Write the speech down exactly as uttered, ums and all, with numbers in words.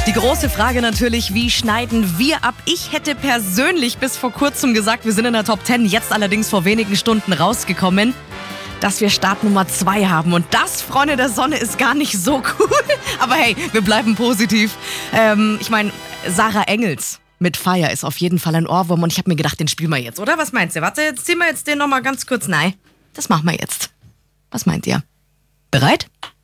Die große Frage natürlich, wie schneiden wir ab? Ich hätte persönlich bis vor kurzem gesagt, wir sind in der Top zehn, jetzt allerdings vor wenigen Stunden rausgekommen, dass wir Start Nummer zwei haben. Und das, Freunde der Sonne, ist gar nicht so cool. Aber hey, wir bleiben positiv. Ähm, ich meine, Sarah Engels mit Fire ist auf jeden Fall ein Ohrwurm. Und ich habe mir gedacht, den spielen wir jetzt, oder? Was meinst du? Warte, jetzt ziehen wir jetzt den nochmal ganz kurz. Nein, das machen wir jetzt. Was meint ihr? Bereit?